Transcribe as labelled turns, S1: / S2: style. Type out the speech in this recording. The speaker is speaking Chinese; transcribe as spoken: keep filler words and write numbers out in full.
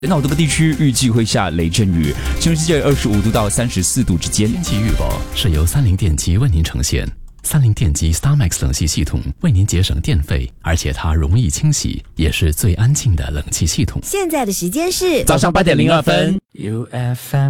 S1: 南岛东部地区预计会下雷阵雨，新世界二十五度到三十四度之间。
S2: 天气预报是由三菱电机为您呈现。三菱电机 StarMax 冷气系统为您节省电费，而且它容易清洗，也是最安静的冷气系统。
S3: 现在的时间是
S1: 早上八点零二分。
S4: U F M